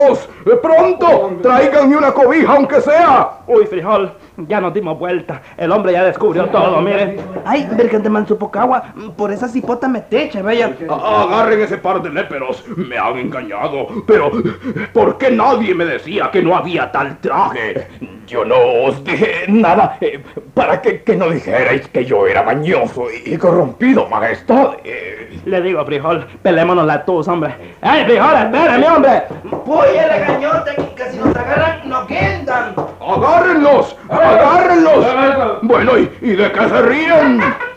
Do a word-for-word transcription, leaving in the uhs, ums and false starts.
¡Pronto! ¡Tráiganme una cobija, aunque sea! Uy, frijol, ya nos dimos vuelta. El hombre ya descubrió todo, mire. Ay, vergante mansupocagua, por esa cipota me techa, vaya. Agarren ese par de léperos. Me han engañado. Pero, ¿por qué nadie me decía que no había tal traje? Yo no os dije nada eh, para que, que no dijerais que yo era mañoso y, y corrompido, majestad. Eh, Le digo, frijol, pelémonos la tus, hombre. ¡Ay, frijol, espérame, hombre! Oye, la gañota, que si nos agarran, nos quedan. ¡Agárrenlos! ¡Agárrenlos! Bueno, ¿y, y de qué se ríen?